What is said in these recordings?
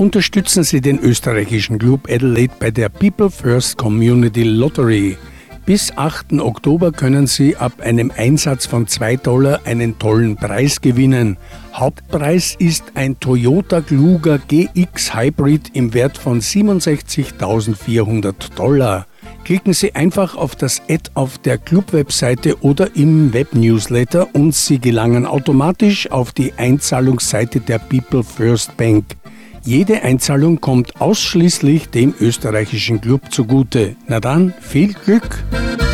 Unterstützen Sie den österreichischen Club Adelaide bei der People First Community Lottery. Bis 8. Oktober können Sie ab einem Einsatz von $2 einen tollen Preis gewinnen. Hauptpreis ist ein Toyota Kluger GX Hybrid im Wert von $67.400. Klicken Sie einfach auf das Ad auf der Club-Webseite oder im Web-Newsletter und Sie gelangen automatisch auf die Einzahlungsseite der People First Bank. Jede Einzahlung kommt ausschließlich dem österreichischen Club zugute. Na dann, viel Glück!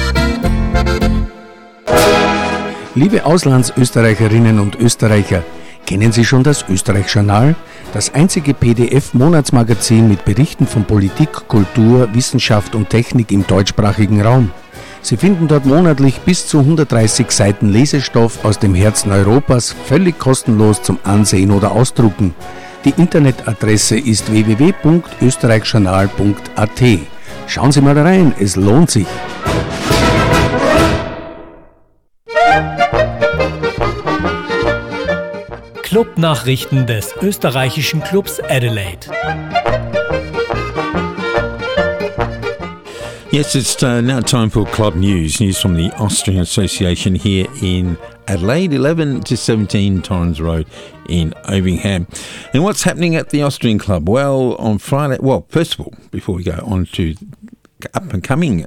Liebe Auslandsösterreicherinnen und Österreicher, kennen Sie schon das Österreich-Journal? Das einzige PDF-Monatsmagazin mit Berichten von Politik, Kultur, Wissenschaft und Technik im deutschsprachigen Raum. Sie finden dort monatlich bis zu 130 Seiten Lesestoff aus dem Herzen Europas, völlig kostenlos zum Ansehen oder Ausdrucken. Die Internetadresse ist www.österreichjournal.at. Schauen Sie mal rein, es lohnt sich. Clubnachrichten des österreichischen Clubs Adelaide. Yes, it's now time for club news from the Austrian Association here in Adelaide, 11 to 17 Torrens Road in Ovingham. And what's happening at the Austrian Club? Well, on Friday, first of all, before we go on to up-and-coming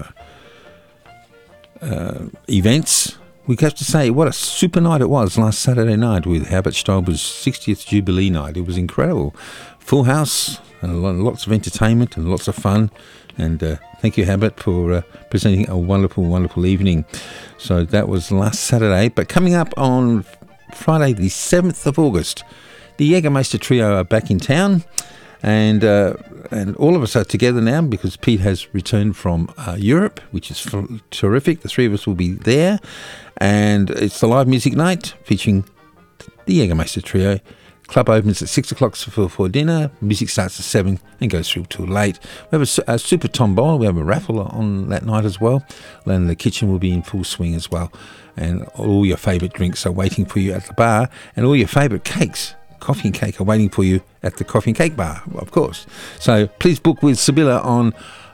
events, we have to say what a super night it was last Saturday night with Herbert Stoiber's 60th Jubilee night. It was incredible. Full house, and lots of entertainment and lots of fun. And thank you, Herbert, for presenting a wonderful, wonderful evening. So that was last Saturday. But coming up on Friday, the 7th of August, the Jägermeister Trio are back in town. And all of us are together now because Pete has returned from Europe, which is terrific. The three of us will be there. And it's the live music night featuring the Jägermeister Trio. Club opens at 6 o'clock for dinner. Music starts at 7 and goes through till late. We have a super tombola. We have a raffle on that night as well. And the kitchen will be in full swing as well. And all your favourite drinks are waiting for you at the bar. And all your favourite cakes, coffee and cake, are waiting for you at the coffee and cake bar, of course. So please book with Sibylla on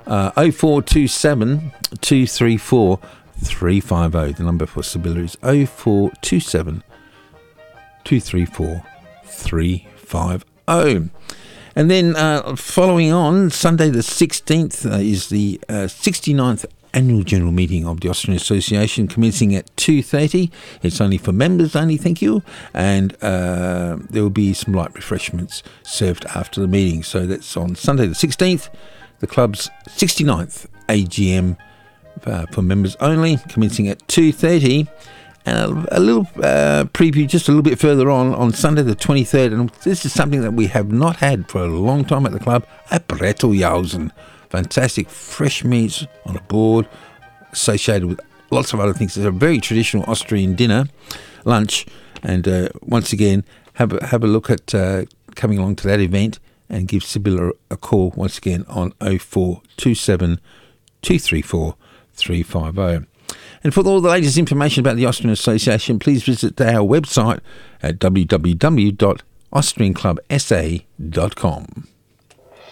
0427 234 350. The number for Sibylla is 0427 234 350. And then following on, Sunday the 16th is the 69th Annual General Meeting of the Austrian Association, commencing at 2:30. It's only for members only, thank you. And there will be some light refreshments served after the meeting. So that's on Sunday the 16th, the club's 69th AGM for members only, commencing at 2:30. And a little preview just a little bit further on Sunday the 23rd, and this is something that we have not had for a long time at the club, a Bretteljausen. Fantastic fresh meats on a board, associated with lots of other things. It's a very traditional Austrian lunch, and once again, have a look at coming along to that event and give Sibylla a call once again on 0427 234 350. And for all the latest information about the Austrian Association, please visit our website at www.austrianclubsa.com.